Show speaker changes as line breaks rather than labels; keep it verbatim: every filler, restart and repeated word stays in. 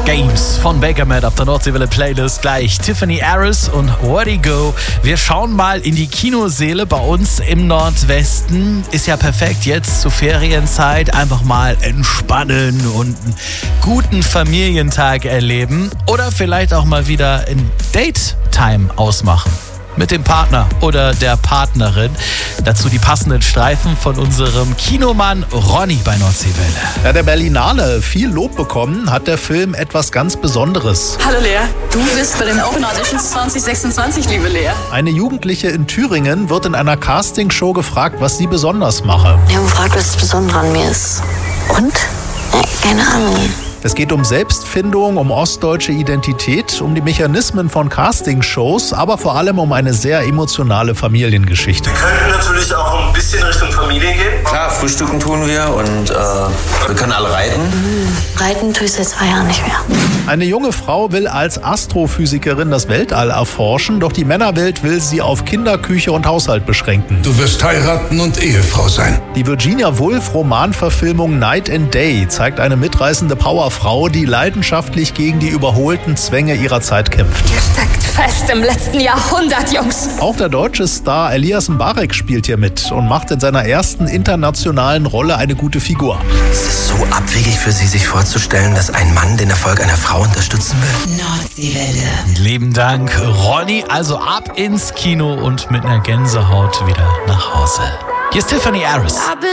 Games von Bakermat auf der Nordseewelle Playlist. Gleich Tiffany Harris und Where'd Go. Wir schauen mal in die Kinoseele bei uns im Nordwesten. Ist ja perfekt jetzt zur Ferienzeit. Einfach mal entspannen und einen guten Familientag erleben. Oder vielleicht auch mal wieder ein Date-Time ausmachen. Mit dem Partner oder der Partnerin. Dazu die passenden Streifen von unserem Kinomann Ronny bei Nordseewelle.
Ja, der Berlinale viel Lob bekommen, hat der Film etwas ganz Besonderes.
Hallo Lea, du bist bei den Open Auditions zwanzig sechsundzwanzig, liebe Lea.
Eine Jugendliche in Thüringen wird in einer Castingshow gefragt, was sie besonders mache.
Ich habe gefragt, was das Besondere an mir ist. Und? Ja, keine Ahnung.
Es geht um Selbstfindung, um ostdeutsche Identität, um die Mechanismen von Castingshows, aber vor allem um eine sehr emotionale Familiengeschichte.
Wir könnten natürlich auch ein bisschen Richtung Familie gehen.
Klar, frühstücken tun wir und äh, wir können alle reiten.
Mhm. Reiten tue ich seit zwei Jahren nicht mehr.
Eine junge Frau will als Astrophysikerin das Weltall erforschen, doch die Männerwelt will sie auf Kinderküche und Haushalt beschränken.
Du wirst heiraten und Ehefrau sein.
Die Virginia Woolf Romanverfilmung Night and Day zeigt eine mitreißende Powerfrau, die leidenschaftlich gegen die überholten Zwänge ihrer Zeit kämpft.
Ihr steckt fest im letzten Jahrhundert, Jungs.
Auch der deutsche Star Elias Mbarek spielt hier mit und macht in seiner ersten internationalen Rolle eine gute Figur.
Es ist so abwegig für Sie, sich vorzustellen, dass ein Mann den Erfolg einer Frau unterstützen will.
Nordseewelle.
Lieben Dank, Ronny. Also ab ins Kino und mit einer Gänsehaut wieder nach Hause. Hier ist Tiffany Harris.